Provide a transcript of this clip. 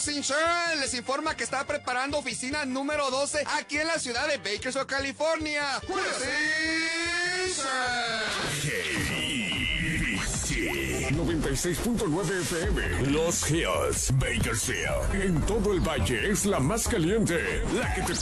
House Insurance les informa que está preparando oficina número 12 aquí en la ciudad de Bakersfield, California. KBC 96.9 FM. Los Hills, Bakersfield. En todo el valle es la más caliente, la que te